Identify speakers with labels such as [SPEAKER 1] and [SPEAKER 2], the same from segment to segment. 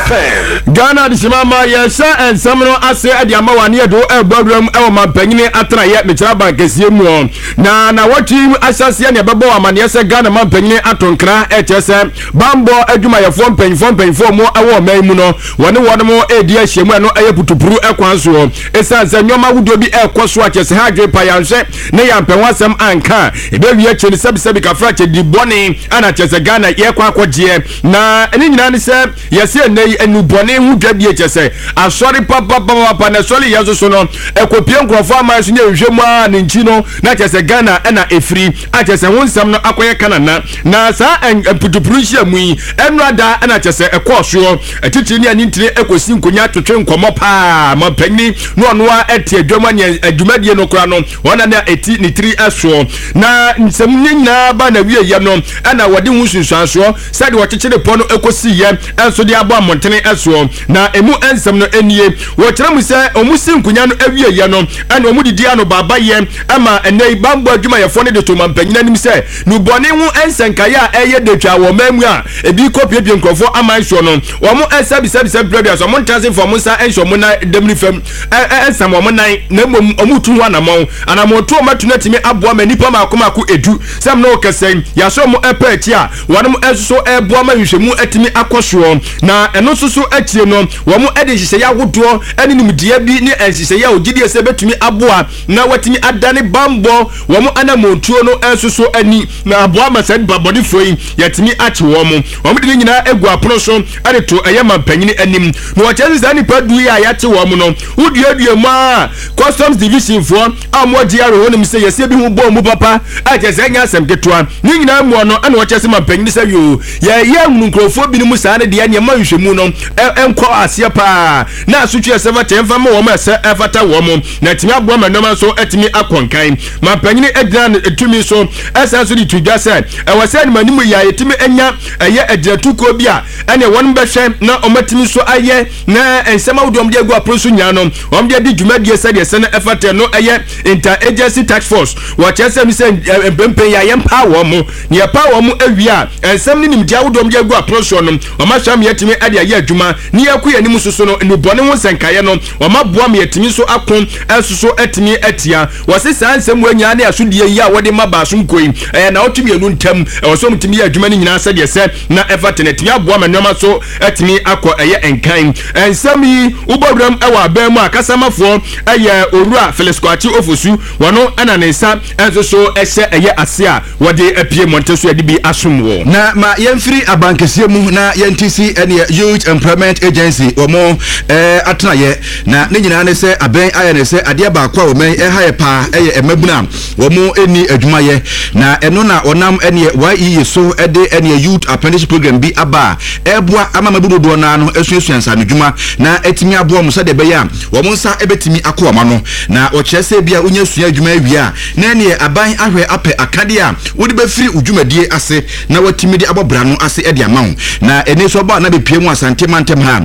[SPEAKER 1] FM.
[SPEAKER 2] Ghana de shimama yɛhyɛ ensɛm no ase ade ama wane yɛdo ɛbɔdram ɛwɔ mampanyini atena yɛ mekyerɛ bankesie mu na wɔtwi ahyɛseɛ ne ɛbɛbɔ amaneɛ sɛ Ghana mampanyini atonkra ɛkyɛ sɛ bambɔ adwumayɛfoɔ mpanyinfoɔ mu ɛwɔ ɔman mu no wɔne mo ɛdi ahyia mu ɛno ɛyɛ putupuru ɛkwan so ɛsiane sɛ nneɔma wodoɔ bi ɛkɔ so akyɛ sɛ ha adwe pa yɛnhwɛ ne yɛmpɛ ho asɛm anka ɛbɛwie akyɛ ne sɛbisɛbi kafra kyɛ di bɔne ana kyɛ sɛ Ghana yɛkɔ akɔgyeɛ na ɛne nyinaa ne sɛ yɛsɛ ɛnɛ anubɔne ho dwa bi kyɛ sɛ asɔre papapapa na sɔre yɛ so no ɛkɔpie nkurɔfoɔ ama so ne nhwɛ mu a ne nkyi no na kyɛ sɛ Ghana ɛna ɛfiri akyɛ sɛ ho nsɛm no akɔyɛ kanana na saa putupuru hyia mu yi ɛnurada ɛna kyɛ sɛ ɛkɔɔ soɔ ɛtitiri ne ani ntire ɛkɔsi nkonya twetwe nkɔmmɔ paa mapanyin no ɔno a ɛte adwuma ne adwumadie no kora no wɔn na ɛti ne tiri ɛsoɔ na nsɛm ne nyinaa ba na wie yɛ no ɛna wɔde ho sunsuansoɔ sɛde wɔkyekyere pɔ no ɛkɔsi yɛ ɛnso de abɔ amɔntene ɛsoɔ na emu nsɛm no enie wɔkyerɛ mu sɛ ɔmu si nkonya no awie yɛ no ɛna ɔmu didi ano baba yɛ ama ɛnɛ bambɔ adwumayɛfoɔ no de to mapanyin anim sɛ nubɔne ho nsɛnkaeɛ a ɛyɛ detwa wɔ man mu a ebi kɔpiepie nkurɔfoɔ aman soɔ no wɔn ɛsɛbisɛbisɛ brɛbia so wɔn ntanse fɔ wɔn nsa ɛnhyɛ wɔn nan dɛm fam ɛnsam wɔn nan na mmom wɔn tu ho anamɔn to wɔn atu na timi aboa ma nipa maako edu sɛm na ɔkɛsɛ yasɔ wɔn ɛpɛ akyi a wɔn ɛsoso ɛboa ma nhwehwɛmu ɛtimi akɔ soɔ na ɛno soso akyire no wɔn ɛde nhyehyɛeɛ ahodoɔ ɛne nimdeɛ bi ne nhyehyɛeɛ a ogyidie sɛ bɛtumi aboa na wɔtumi adane bambɔ wɔn anamɔntuo no ɛsoso ani na aboa ma sɛ babɔdefoɔ yi yɛtumi akye wɔn de ne nyinaa egu apono so ɛde to ɛyɛ mampanyini anim na wɔkyerɛ sɛ nipa du yi a yɛakye wɔn no woduadua mu a customs division foɔ a wɔn agye aro hɔ nom sɛ yɛsɛ bi ho bɔ mu papa ɛkyɛ sɛ ɛnyɛ asɛm ketewa ne nyinaa mu no ɛna wɔkyerɛ sɛ mampanyini sɛ yoo yɛyɛ nkurɔfoɔ bi no mu saa ne deɛ nneɛma nhwehwɛmu no ɛnkɔ aseɛ paa na asotwe ɛsɛ fata ɛmfa ma wɔn ɛsɛ ɛfata wɔn na ɛtumi aboa ma nneɛma nso ɛtumi akɔnkan mampanyini ɛgyina ɛtumi so ɛsan so de to dwa sɛ ɛwɔ sɛ ɛnum anim yɛ a yɛtumi ɛnya ɛyɛ ɛgyinatukuo bi a ɛne wɔn bɛhwɛ na ɔmatumi so ayɛ na nsɛm ahodoɔ ɔmde agu aporo so nyaa no ɔmde adi dwumadie sɛdeɛ sɛ no ɛfata no ɛyɛ inter-agency task force wɔkyerɛ sɛ mi sɛ mpɛmpɛn yɛ ayɛmpa wɔn mo ne yɛpa wɔn mo awie a nsɛm ne nimdeɛ ahodoɔ ɔmde agu aporo so no ɔmahyɛ mi yɛtumi ɛde ayɛ adwuma ne yɛkɔ yɛ anim soso no nubɔne ho nsɛnkaeɛ no ɔmaboa mi yɛtumi so ako ɛsoso ɛtumi ɛtia wɔse saa nsɛm wɔ nyinaa ne asodie yi a wɔde ma baaso nkoyi ɛyɛ na ɔtumi yɛ no ntam ɛwɔ so ɔmtumi yɛ adwuma no nyinaa sɛdeɛ sɛ na ɛfata ne tumi aboa ma nneɛma so ɛtumi akɔ ɛyɛ nkan nsɛm yi wobɔwuram ɛwɔ abɛn mu a kasamafoɔ ɛyɛ owura Felix Kwakye Ofosu wɔno ɛna ne nsa ɛnso so ɛhyɛ ɛyɛ ase a wɔde apie mmɔnte so yɛde bi asom wɔ
[SPEAKER 3] na ma yɛmfiri abankɛseɛ mu na yɛntisi ɛne Youth Employment Agency wɔn atenayɛ na ne nyinaa ne sɛ abɛn ayɛ ne sɛ adeɛ baako a wɔn ɛha yɛ paa ɛyɛ mmabuna wɔn ɛni adwumayɛ na ɛno na ɔnam ɛne YEE so ɛde ɛne Youth Apprenticeship Program bi aba ɛboa ama mabudodoɔ naa no ɛsuasua nsa n'adwuma na ɛtumi aboa mu sɛdeɛ ɛbɛyɛ a wɔn nsa ɛbɛtumi akɔ ɔma no na ɔkyerɛ sɛ bia wonya sua adwuma awie a na ɛne aban ahwɛ apɛ akadeɛ a wode bɛfiri udwumadie ase na watumi de abɔ bra no ase ɛde ama wo na ɛne so ɔbɔ na bepie mu asante mantem ha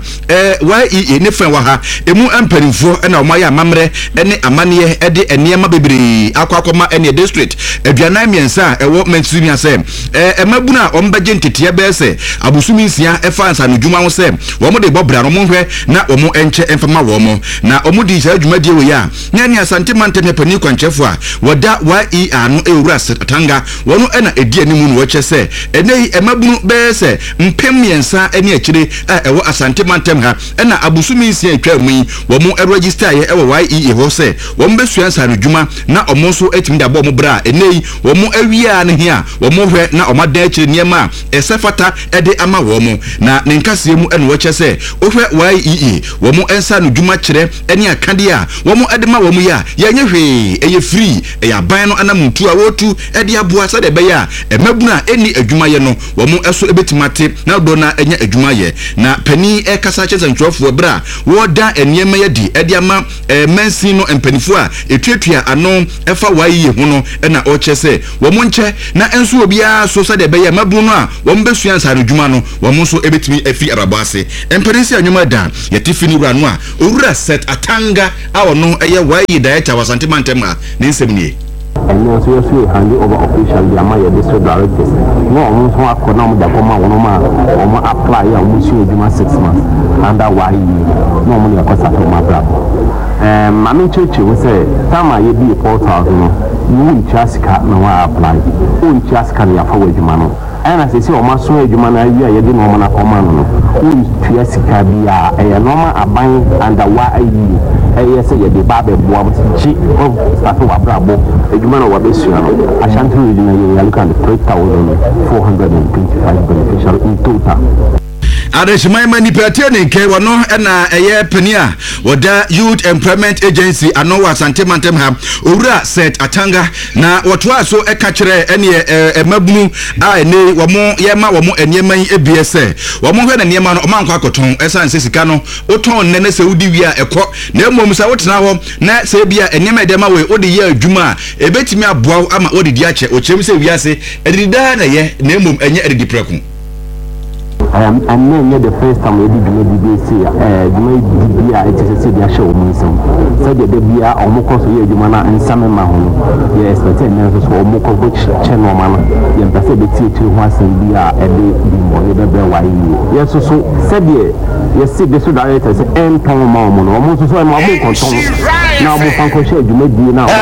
[SPEAKER 3] YEE ne fɛn wɔ ha emu mpanimfoɔ ɛna ɔmo ayɛ amammerɛ ɛne amaneɛ ɛde nneɛma bebree akɔma ɛne district aduanan mmiɛnsa a ɛwɔ Manchester sɛ ɛmabuna a ɔmo bɛgye nteteɛ bɛyɛ sɛ abusumi nsia ɛfa nsa no dwuma ho sɛ wɔn de bɔ bra no mo hwɛ na wɔn ɛnkyɛ ɛmfama wɔn na wɔn di saa dwumadie wɔ yɛ a ne ne asante mantem pani kwankyɛfo a wɔda YEE ano ewura atanga wɔn ɛna edi anim no wɔkyɛ sɛ ɛnɛ yi ɛmabunu bɛyɛ sɛ mpem mmiɛnsa ɛne akyire a ɛwɔ asante mantem ha ɛna abusumi nsia atwa mu yi wɔn ɛregister yɛ ɛwɔ YEE hɔ sɛ wɔn bɛsua nsa no dwuma na wɔn nso ɛtumi de abɔ wɔn bra ɛnɛ yi wɔn awia ne hia wɔn hwɛ na wɔn adan akyire nneɛma a ɛsɛ fata ɛde ama wɔn na ne nkaseɛ mu ɛna wɔkyɛ sɛ ohwɛ YEE wɔn ɛnsa no dwuma kyerɛ ɛne akadeɛ a wɔn ɛde ma wɔn yi a yɛnyɛ hwee ɛyɛ free ɛyɛ aban no anamuntu a wɔtu ɛde aboa sɛdeɛ ɛbɛyɛ a ɛmabuna ɛni adwumayɛ no wɔn ɛso ɛbɛtumi ate na dɔ na ɛnyɛ adwumayɛ na panin ɛkasa kyerɛ nsɛntwerɛfoɔ bra a wɔda nneɛma yɛ di ɛde ama mansin no mpanimfoɔ a etuatua ano ɛfa YEE ho no ɛna ɔkyɛ sɛ wɔn nkyɛ na ɛnso obiara so sɛdeɛ ɛbɛyɛ mabunu no a wɔn bɛsua nsa no dwuma no wɔn nso ɛbɛtumi afi arabɔ ase mpanisi anwuma da yɛte fini wura no a owura set atanga a ɔno ɛyɛ YEE director wɔ asante mantem a ne nsɛm nie
[SPEAKER 1] and then so you hand over officially among your district directors. No, almost one economic that come out on apply a mission 6 months under why normally a cost of my brother. I mean, church will say, time I be 4,000, you won't just no apply, you won't just carry a forward man. And as I say, almost so you man, you didn't want to command. Who is Jessica be a normal abide under why I say the Babe Bob, she start to a bravo, a human over this year. I shan't read in a look at 3,425 beneficial in total.
[SPEAKER 3] Adeshimai mani pertaining ke wano na eye penia wada Youth Employment Agency ano wa Asante Mantem ha owura set atanga na wotwa so eka kire ene mabunu a ene womo yema womo enema yi ebiese womo hwe na niema no omankwa akoton esanse sika no oton nene se wudi wi a ekọ na emom sa wotena ho na se bia enema edema we odi ye adwuma ebetimi aboa ama odi di ache ochem se wiase edida na ye na emom enye edidi preku.
[SPEAKER 1] And then the first time we did the BBC, it is a show. So the Bia or Mokos, Yumana, and Sam Mahon. Yes, but 10 years or Moko, which channel man, the Pacific to once and Bia, and the yes, so said yes, see the directors and Tom Mamon, almost so I'm now, Mofanko said you may be now.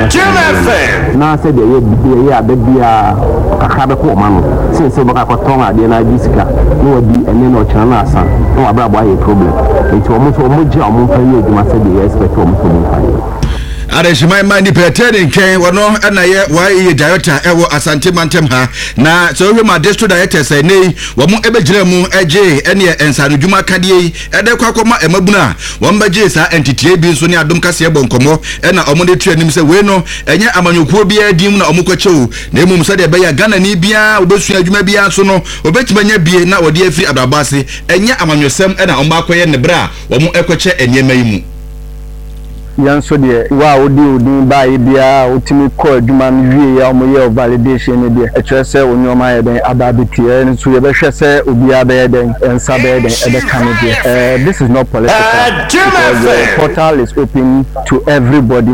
[SPEAKER 1] Now said the Bia, a Kabako man, since Sobaka, the Nagisica. No be and then no chana san no ababa a problem it almost omoja omonfa ye duma say the expect almost omonfa.
[SPEAKER 3] Adeshimai mani pertaining ke wano na ye why director ewo Asante Mantem ha na so we ma district director say nei wo mo ebegyina mu eje ene ensanu dwuma kadie ede kwakoma emabuna wo mbeje sa entity bi nso ne adom kase bonkomo na omode tuanim say we no enye amanyokuo bia dim na omukwachew na emum so de be ya Ghana ni bia obesu adwuma bia so no obetimanya bie na ode afiri abrabase enye amanyosem na omakoye ne bra wo mo ekwache eniema yi mu.
[SPEAKER 4] Yanso de wa odi ba bia otimi ko adwuma no wie ya omo ye validation ne de etwe se onyoma ye den ababiti en so ye be hwe se obi abe den ensa be den ebe kan de this is not political. The portal is open to everybody.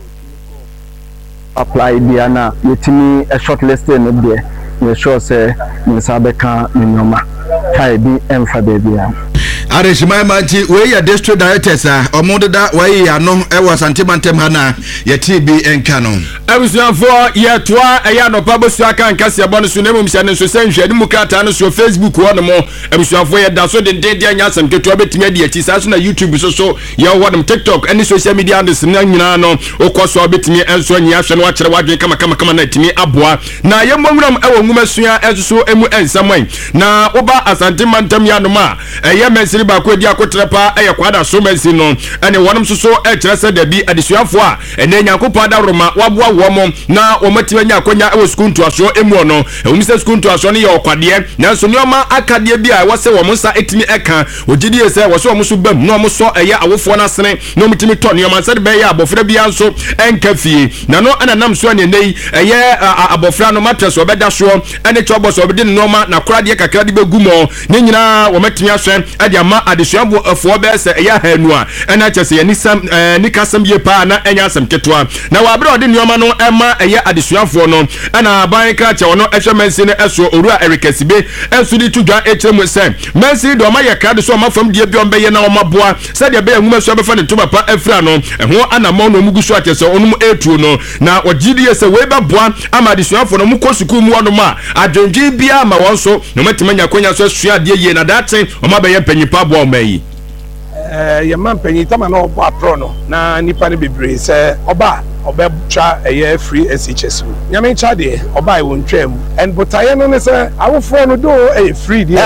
[SPEAKER 4] Apply bia na yetimi a shortlisted ne de ye sure se nsa be kan nyoma kai bi emfa be bia.
[SPEAKER 3] Adeshimai manti we ya district directors omodeda we ya no ewa Asante Mantem hana ya TB enka no
[SPEAKER 2] abusuafo ye toa eya no pabosu aka nkase abo no so na mumsia ne so sanhwade mu kata no so Facebook wo no mo abusuafo ye da so de anya asem keto betimi ade achi sa so na YouTube so ye wo no TikTok any social media handles na nyina no okoso betimi enso nya hwe no akere wadwe kama na timi aboa na ye mwuram ewo nwumasua enso emu ensamwan na oba Asante Mantem ya no ma eye mesiri ba ko di akotrepa eye kwada so mensi no ene wonom so kire se da bi adesuafo a ene nyankopon da roma waboa wo na omatima nya akonya ewo school to aso emu no ewumse school to aso ne ye okwade na so nyoma akade bi a wose wo monsa etimi eka ogidi ese wose wo so bam no mo so eye awofo na sene no mutimi to nyoma se de be ye abofra bi anso enka fie na no ananam so ne nei eye abofra no matres obeda so ene chobo so obedi noma na korade kakra de begumo ne nyina wo matimi ahwe ade ama adesuabo afo be se eye hanu a ena chese ye ni kasam ye pa na enya asem ketwa na wa bra ode nyoma no ema eye adesuafo no ena ban ka che wono ehwe mensi ne eso oru a erikasibe enso di tudwa echiremu se mensi do ma ye krade so mafam die bi ombe ye na omaboa se de be enwuma so befa ne to papa afra no eho anamo no mugusu atese onum etuo no na ogidi ye se we ba boa ama adesuafo no mukosuku mu wono ma adwonji bia ma wonso no matimanya konya so sua de ye na daten omabe ye panyipa boa omayi
[SPEAKER 5] ye man panyi tama na obo apro no na nipa ne bebre se oba obetwa eye free SHS nyame cha de oba e wontwam and botaye no ne se awofo no do e free de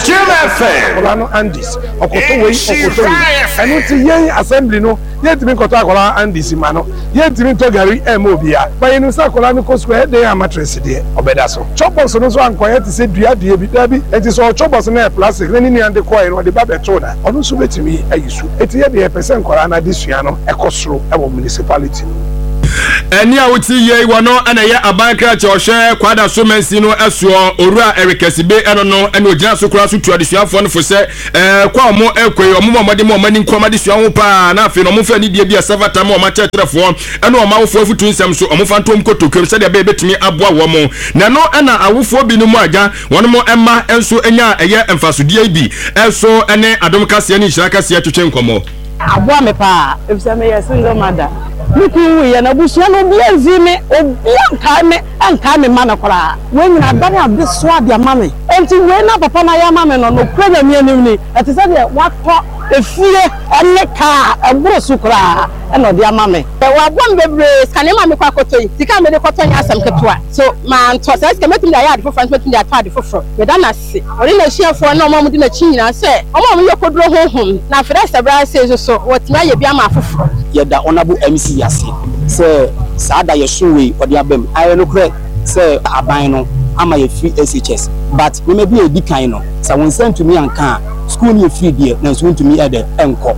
[SPEAKER 5] GMFM ola no andis okoto we enu ti yen assembly no yetimi koto akola andis ma no yetimi to gari emobia baye no sa akola no ko square de amatress de obeda so chopos no so ankoye ti se dua de bi da bi enti so chopos na plastic ne ni ande koye no de ba beto da ono so betimi ayisu eti ye de percent kola na disua no ekosoro e wo municipality
[SPEAKER 2] Eni a wuti ye wono ana ye abankra che ohwe kwada so mansi no esuo owura Erikesibe eno no ene ogina so kura so tuadesuafo no fo se kwa omo ekwe omo mode mo mani nkoma de suawo pa na afi no mo fa ni die bia savata mo ma chetrefo ene o mawofo afutu nsam so omo fa ntom kotokem se de be betumi aboa wo mo na no ana awofo bi no mu aga wono mo emma enso enya eye emfasodie bi enso ene adom kase ni hira kase atwetwe nkomo
[SPEAKER 6] aboa me pa efisa me ya single mother niku ya na busia no bia nzime obia anka me ma na kora we nyina dare abeso abia ma me enti we na papa na ya ma me no kura mi anim ni eti se de wakọ efie ene ka eburo sukura eno de ama me wa bom bebre skane ma me kwa kotoyi sika me de kotoyi asam ketwa so ma nto se sika metum da ya de fofo metum da ta de fofo we da na se ori na hiafo na omo de na chi nyina se omo me yokodro honhom na fere sebra se so wotima ye bia ma fofo
[SPEAKER 7] ye da honorable MC yase se sada ye suwe odi abem ayo no kre se aban no ama ye free SHS but we may be a big kind no so when sent to me anka school ni free there na so to me e de enko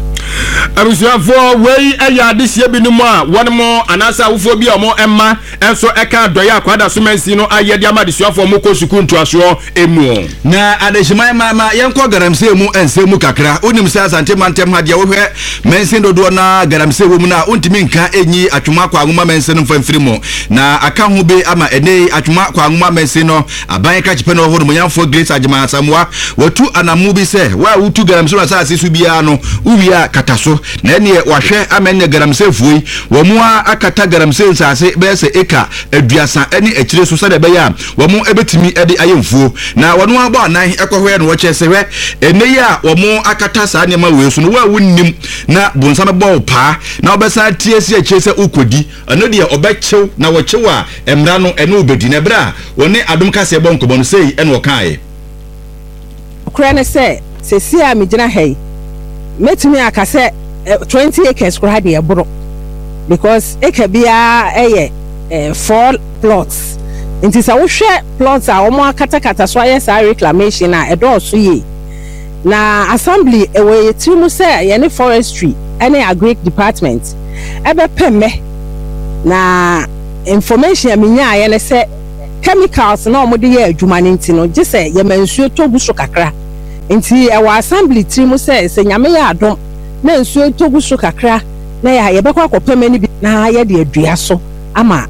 [SPEAKER 2] abusuafo wei eya adehye bi no mu a wonmo anasa awofo bi omo emma enso eka doya akwada so mansi no ayede amadesuafo mo ko suku ntuaso emu
[SPEAKER 3] na adehyeman mama yenko garamse mu ensemu kakra onim se asante mantem hade wo hwe mansi dodo na garamse wo mu na ontimi nka enyi atwoma kwa agoma mansi no mfamfiri mu na aka ho be ama ene atwoma kwa agoma mansi no aban ka chipe no ho no yamfo Grace Agema Asamoa watu anamu bi se wa wutu garamse no asase su bia no uwia kataso na ene wahwe amenne garamse fuoi wo mu akata garamse nsase be se eka aduasa ene akire so sade be ya wo mu ebetimi ede ayemfuo na wono abo anan ekohwe no wo chese hwe ene ya wo mu akata sa ne ma we so no wa wunnim na bonsam bo pa na obesa tiesi akese ukodi eno de obechew na wo chewa emra no ene obedi na bra woni adom kase bo nkobo no sei ene wo kae
[SPEAKER 6] kura ne se a me gina hei metumi akase 20 acres kura de ebro because eke bia eye 4 plots inti sa wo hwe plots a wo akatakata so aye sa reclamation a edo so ye na assembly ewe yetimu se ye ne forestry ene agric department ebe pemme na information aminya aye ne se chemicals na omode ye adwuma ne ntino je se ye mansuo togu so kakra nti ewa assembly timu se nyame ya adom na nsuo togu so kakra na ya yebekwa kopeme ni bi na ye de adua so ama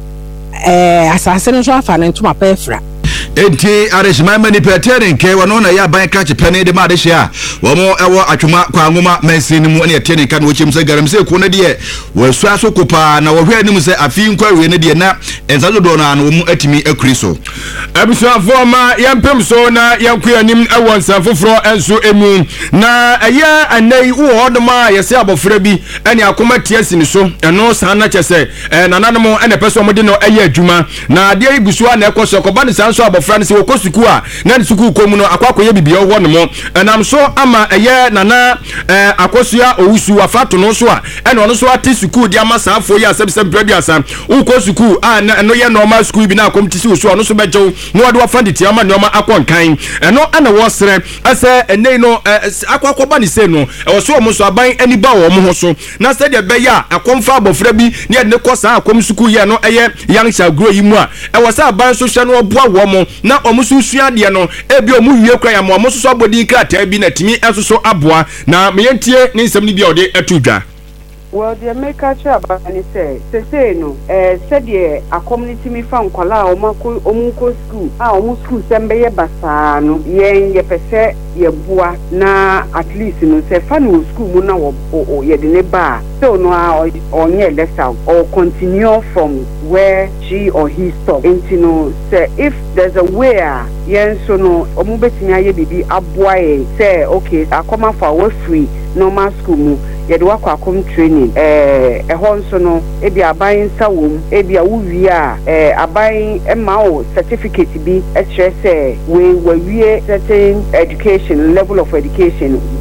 [SPEAKER 6] asase no so afa ne ntoma pefra
[SPEAKER 3] enti arishman mani petering ke wono na ya ban ka chepene de ma de hia wo mo ewo atwoma kwa angoma mansi ni mu ne etene ka no wochem se garamse ko na de wo so aso kopa na wo hwe anim se afi nkwawe ne de na enzazo do na wo mu atimi akuri so
[SPEAKER 2] abusuafo ma yampem so na yanku anim ewo nsa foforo enso emu na eye anai wo hodoma yese abofra bi ene akoma tiasi ni so eno sana chese nananom ene peso mo de no eye adwuma na de ibusu na ekoso ko ba ne sanso abofra ne se wokosuku a na suku komu no akwakoye bibia wo no mo enam so ama eye nana akosua owusu afato no so a ene ono so ati suku di amasa afo ya sebisem prediasa ukosuku a no ye normal school bi na akomtisi wo so ono so bejew no wade wafandi ti ama nyoma akonkan eno ana wo sere ase enei no akwakoba ni se no wo so mo so aban ani ba wo mo ho so na se de be ya akomfa abofra bi ne de kosa akomsuku ye no eye yangsha grow yi mu a wo sa aban so hwe no oboa wo mo na omususua de no ebi omu wie kra ya mo omususu abodi krata bi na timi ensoso aboa na meyentie ni nsem ni bia ode atudwa.
[SPEAKER 8] Well, the American about and say no, said ye a community me found Kola Omuko school, school Sembeye Basano, ye pese ye bua na at least no say fanu school muna or ye de bar. So no or ye left out or continue from where she or he stopped. And you know, say if there's a way yen so no omubetinya ye bibi abwaye say okay, I come out for free normal school mu. Yede wakwa kom training ehonso no ebi aban sawom ebi awuwia aban emao certificate bi extra say we wie certain education level of education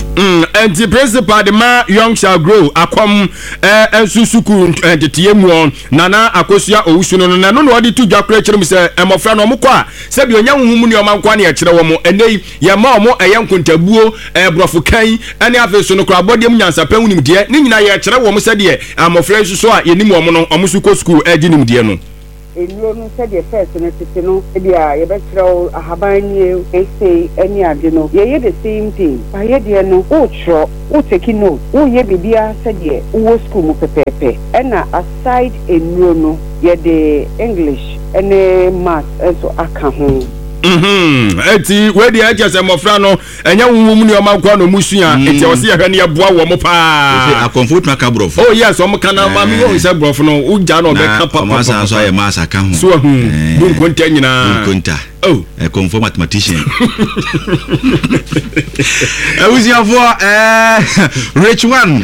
[SPEAKER 2] anti principal de ma young shall grow akom ensusuku tetiye mu nana akosua owusu no na no odi tu dwakra kyerem se emofra no omkọ a se bi onya huhum ne omankwa ne kyerɛ wo mo enei ye ma omo eyenkontabuo brofo kan ene afeso no kra bodiem nyansapan unimde ne nyina ye kyerɛ wo mo se de amofra suso a yenim wo mo no omusuko school aginimde no
[SPEAKER 8] enyo no said the first and tete no dia ye betrɛ ahabanye essay any ade no ye the same thing ba ye de no o tro o take note o ye bibia said ye wo school mu pepepe na aside enyo no ye the English and math so aka ho
[SPEAKER 2] eti we dey ejese mofra no enya wumum ne omankwa no musua eti o se ye hwe ne boa wo mo pa
[SPEAKER 3] a comfort maka brof
[SPEAKER 2] oh yes o mo kana ma mi wo se brof no u ja no be ka papa
[SPEAKER 3] ma sa so ye ma sa ka ho
[SPEAKER 2] so dun konta nyina
[SPEAKER 3] konta
[SPEAKER 2] oh
[SPEAKER 3] a conform mathematician for rich one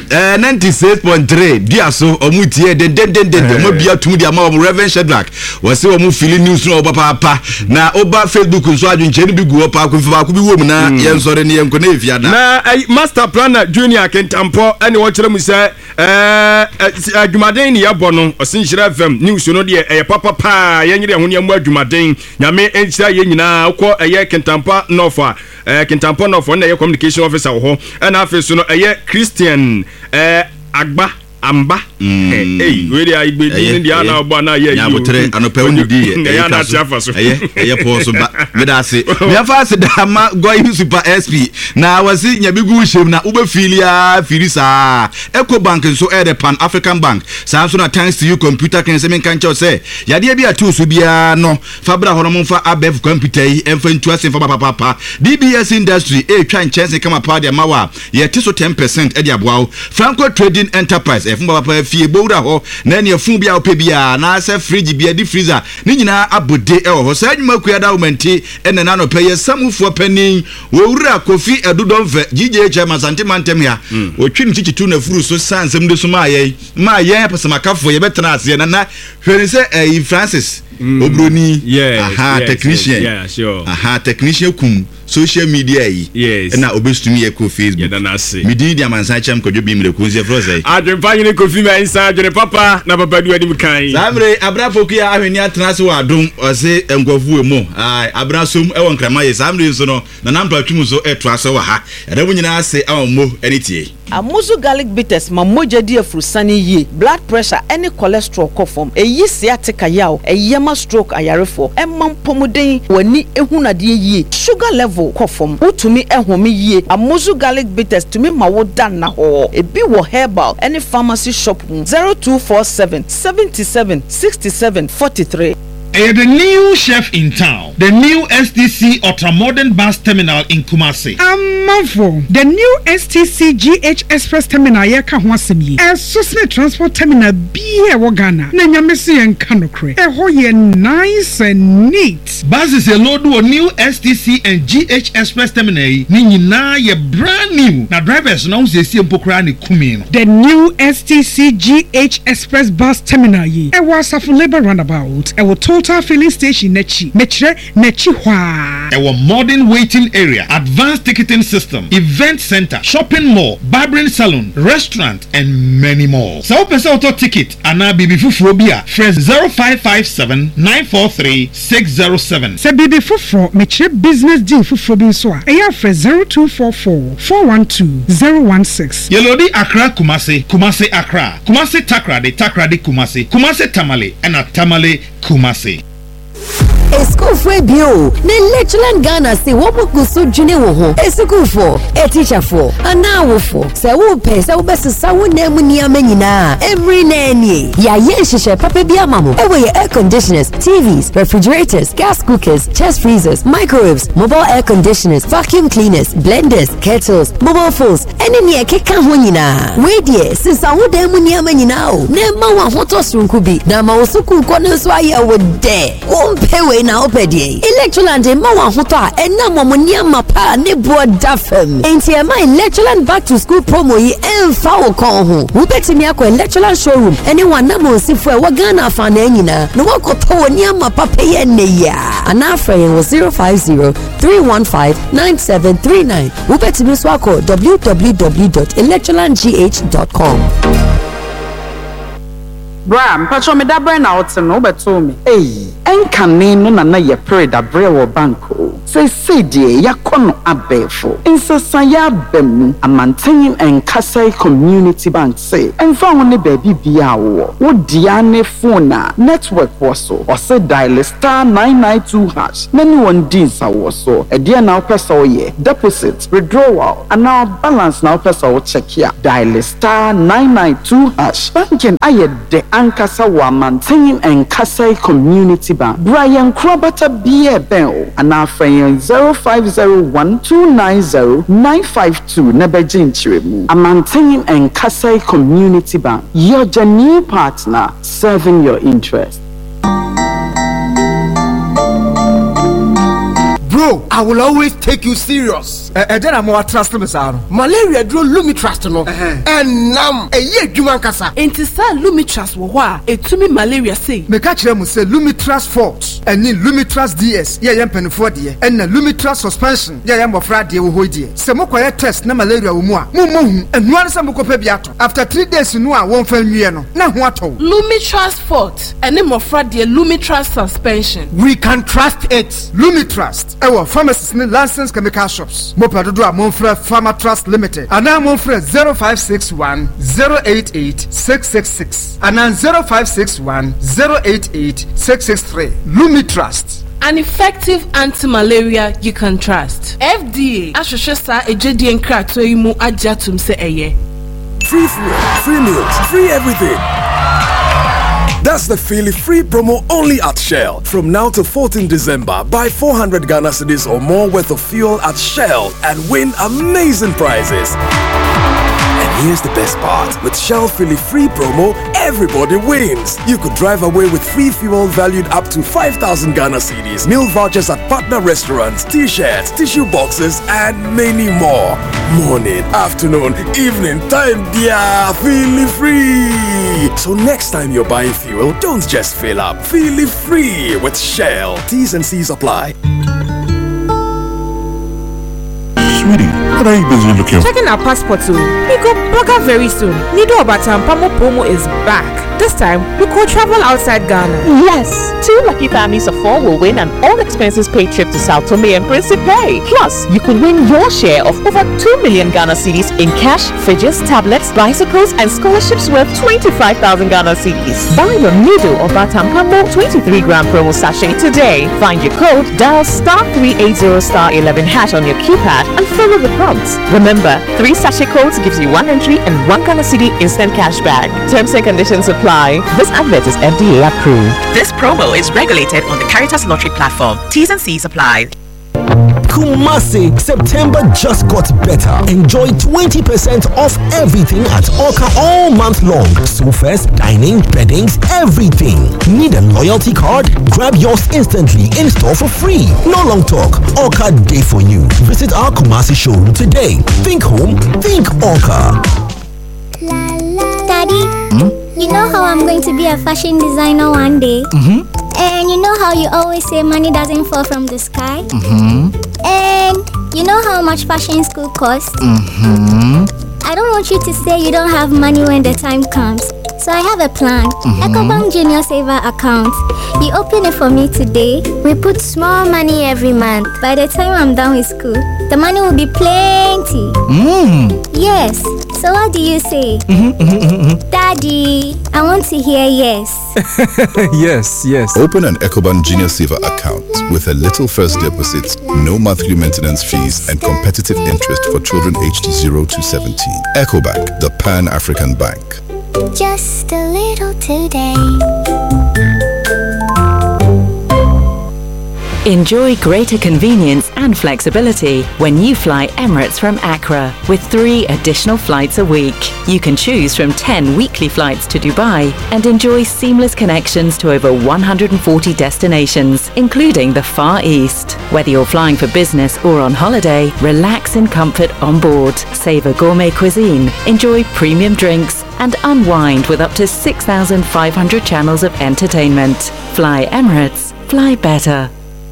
[SPEAKER 3] 96.3 dia so omutie den mo bia tum dia ma Reverend Shadrack was say omu feel news no papa na oba Facebook nso adwunche ni bi gu opa ko fa ko bi wo mu na yen sore ne yen ko na efiada
[SPEAKER 2] na master planner junior kentampo ene wo kire mu se adwumaden ni yabo no osinhira FM news no de papa yen yire ho ne mu adwumaden nyame enhira ye nyina ko kentampa nofa kentampa nofa na communication officer wo na afeso no Christian agba amba we dey igbe di ndi ana obo na ye
[SPEAKER 3] ya botre anopa unidi
[SPEAKER 2] ya na tiafaso
[SPEAKER 3] poso ba me da se me fa se da ma go super SP na wasi nyabigu hwem na uba filia firisa Eco Bank so the Pan African Bank sanso na thanks to you computer can say men kan che say yade bia tools bia no fabra hono mfa abef computer yi emfa ntu asen fa papa DBS industry twa nchese kama pa dia mawa ye tiso 10% e dia boawo Franco Trading Enterprise fun papa fie bowra ho na ne fun bia opebia na se fridge bia di freezer ni nyina abode e ho sa adwuma kuada aumenti ene na no peye samufo panin wo wura Kofi Edudonfe GJH Masante Mantem ya otwini chichitu na furu so sansem de so ma ye pasamakafo ye betena ase na hwere se Francis Obroni technician
[SPEAKER 2] yeah sure
[SPEAKER 3] technician kum social media yi na obestumi ye ko Facebook midi dia mansa chem ko dwobi mre kunzie froze
[SPEAKER 2] adwempa nyine Kofi ma insa adwene papa na papa du adim kan
[SPEAKER 3] samre abrafoku ya ahweni atrase wa adom ose enkofu emu abrasom e won krama ye samre nso no na nampla twum so etrase wa ha edabu nyina ase awmo enitie
[SPEAKER 9] Amuzu garlic bitters ma moja di afrusani ye blood pressure any cholesterol kofom eyi sciatica yaw eyema stroke ayarefo emam pomuden wani ehunade ye sugar level kofom utumi ehome ye Amuzu garlic bitters tumi ma woda na ho ebi wo herbal any pharmacy shop 0247 77 67 43.
[SPEAKER 10] The new chef in town, the new STC Ultramodern Bus Terminal in Kumasi.
[SPEAKER 11] Amafo, the new STC GH Express Terminal yeka ho asemi. Susne transport terminal bi e wo Ghana. Na nyamesi en kanokre. E ho ye nice and neat.
[SPEAKER 10] Buses a load wo new STC and GH Express Terminal ni nyina ye brand new. Na drivers na unse mpokra ne kumi no.
[SPEAKER 11] The new STC GH Express Bus Terminal yi. E wa Asafo Labour Roundabout. E wo Total filling station nechi hwa.
[SPEAKER 10] Our modern waiting area, advanced ticketing system, event center, shopping mall, barbering salon, restaurant, and many more. So open auto ticket and now BB Fufrobia. Fresh 0557 943 607.
[SPEAKER 11] Se BB Fufro metre business deal Fufrobi soa. Eya fresh 0244 412 016.
[SPEAKER 10] Yelodi Accra Kumasi, Kumasi Accra, Kumasi Takrade, Takrade Kumasi, Kumasi Tamale, and a Tamale Kumasi.
[SPEAKER 12] School for bio. Ne lecturer Ghana say wo boku so dwene wo ho. School for a teacher for and now for. Say wo pay say wo besesa wo na mu ni amanyina. Every nanny. Ya ye hihye papa bi amamo. E we air conditioners, TVs, refrigerators, gas cookers, chest freezers, microwaves, mobile air conditioners, vacuum cleaners, blenders, kettles, mobile phones. Any ne keka ho nyina. We die since wo da mu ni amanyina o. Na ma wa hoto sunku bi. Na ma wo suku ko no so aye wo de. Wo mpe we na opedi. Electroland ma wa hoto a enam mo niam pa ne bo da fam. Enti e ma Electroland back to school promo yi emfa wo kon ho. Wo betimi akọ Electroland showroom ene wana mo sifo e wa Ghana fa na nyina. No wa koto niam pa pe ye ne ya. Ana frame was 050-315-9739. Wo betimi so akọ www.electrolandgh.com.
[SPEAKER 13] Bram, patcho me da brain out no beto me. Hey, enkane no na ye pray da bre wo banko. Say die yakono abefo. Insesa ya bemu amanten enkasai community bank say. Enfa woni baby bia wo. Wo dia ne phone na network wo so. O say dial star 992 hash. Nani won din sa wo so. E dia na opesa wo ye. Deposit, withdrawal, and now balance na opesa wo check ya. Dial star 992 hash. Banking aye de ankasa wa maintain and Kasai Community Bank. Brian Krobata BA Bell and our friend 0501-290-952 Nebejin Chirimu. A maintain and Kasai Community Bank. Your genuine partner serving your interest.
[SPEAKER 14] Bro, I will always take you serious. Then I'm more trust me, sir. Malaria drew Lumitrust no. And nam a year Juman Kasa.
[SPEAKER 15] Intisa Lumitrust wa a to me malaria say.
[SPEAKER 14] Me catch them say Lumitrust Forte and then Lumitrust DS. Yeah, yam pen for dear. And the Lumitrust suspension. Yeah, yam of Friday will hold dear. Some more test na malaria umwa. Mumu and one some pebiato. After 3 days you know I won't fail me no. Now what?
[SPEAKER 15] Lumitrust Forte and name of Friday Lumitrust suspension.
[SPEAKER 14] We can trust it. Lumitrust. Our pharmacists need licensed chemical shops. Mopadodo a Monfre Pharma Trust Limited. And now Monfre 0561 088 666. And now 0561 088 663. Lumitrust.
[SPEAKER 15] An effective anti-malaria you can trust. FDA Ashosha Ejedi Nkrato Imu Ajatum se eye.
[SPEAKER 16] Free food, free meals, free everything. That's the Feely Free promo only at Shell. From now to 14 December, buy 400 Ghana cedis or more worth of fuel at Shell and win amazing prizes. And here's the best part. With Shell Feely Free promo, everybody wins. You could drive away with free fuel valued up to 5,000 Ghana cedis, meal vouchers at partner restaurants, t-shirts, tissue boxes, and many more. Morning, afternoon, evening, time, dear, Feely Free. So next time you're buying fuel, don't just fill up. Feel it free with Shell. T's and C's apply.
[SPEAKER 17] Sweetie, what are you busy looking for?
[SPEAKER 18] Checking our passport too. We go Burger very soon. Nido Obatam Pamo promo is back. This time, we go travel outside Ghana.
[SPEAKER 19] Yes, 2 lucky families of 4 will win an all-expenses paid trip to Sao Tome and Principe. Plus, you could win your share of over 2 million Ghana cedis in cash, fridges, tablets, bicycles, and scholarships worth 25,000 Ghana cedis. Buy your Nido Obatam Pamo 23-gram promo sachet today. Find your code, dial *380*11# on your keypad, and follow the prompts. Remember, 3 sachet codes gives you 1 entry and 1 Ghana cedi instant cash back. Terms and conditions apply. This advert is FDA approved.
[SPEAKER 20] This promo is regulated on the Caritas Lottery platform. T's and C's apply.
[SPEAKER 21] Kumasi, September just got better. Enjoy 20% off everything at Orca all month long. Sofas, dining, beddings, everything. Need a loyalty card? Grab yours instantly in store for free. No long talk. Orca Day for you. Visit our Kumasi showroom today. Think home, think Orca.
[SPEAKER 22] Daddy, you know how I'm going to be a fashion designer one day? And you know how you always say money doesn't fall from the sky? And you know how much fashion school costs? I don't want you to say you don't have money when the time comes. So I have a plan. EcoBank Junior Saver account. You open it for me today. We put small money every month. By the time I'm done with school, the money will be plenty. Yes. So what do you say? Daddy, I want to hear yes.
[SPEAKER 23] Yes. Open an EcoBank Junior Saver account with a little first deposit, no monthly maintenance fees, and competitive interest for children aged 0 to 17. EcoBank, the Pan-African Bank.
[SPEAKER 22] Just a little today.
[SPEAKER 1] Enjoy greater convenience and flexibility when you fly Emirates from Accra with 3 additional flights a week. You can choose from 10 weekly flights to Dubai and enjoy seamless connections to over 140 destinations, including the Far East. Whether you're flying for business or on holiday, relax in comfort on board, savor gourmet cuisine, enjoy premium drinks, and unwind with up to 6,500 channels of entertainment. Fly Emirates. Fly better.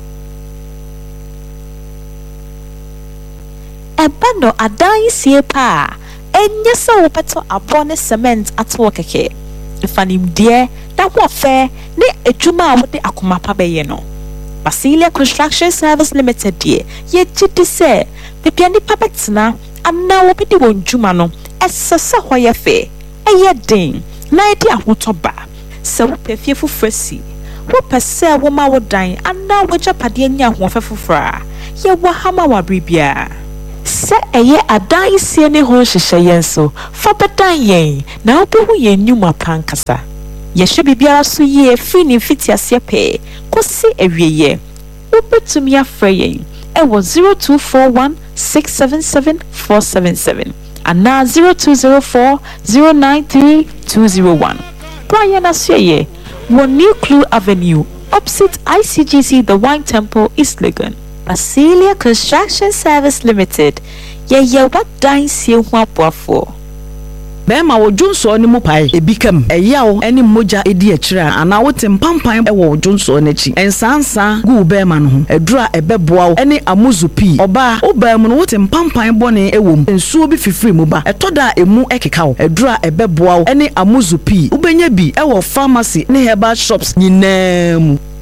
[SPEAKER 18] Ebano adan sie pa enye se wo peto abone cement atwo keke ifanim die da wo fe ne adwuma wo de akoma pa beye no Basilia Construction Service Limited die ye chiti se bibia nipa betena ana wo bi de won dwuma no esese hoye fe eye den na edi ahotoba se wo pefie fufrasi wo pese wo ma wo dan ana wo japade anya ho fefufra ye wo hama wa bribia se eye adan sie ne ho hyehyɛ yɛn so fa bedan yɛn na obehu yɛn nyuma pankasa ye hye bibia so ye free ne fitiasie pɛ kosi awieye obetumi afrɛ yɛn ɛwɔ 0241 677 477 ana 0204 093 201 Brian Asye wɔ New Clue Avenue opposite ICGC The Wine Temple East Legon. Basilia Construction Service Limited. Ye what dine see one for.
[SPEAKER 9] Bema wo Johnson ni mu pai ebikam eyawo eni moja edi akira ana wote mpampan ewo Johnson n'echi ensansa gu bema no ho edura ebeboa wo eni amuzupi oba oba mu no wote mpampan bone ewom ensuo bi fifiri mu ba etoda emu ekeka wo edura ebeboa wo eni amuzupi ubenya bi ewo pharmacy ne herbal shops nyinaa mu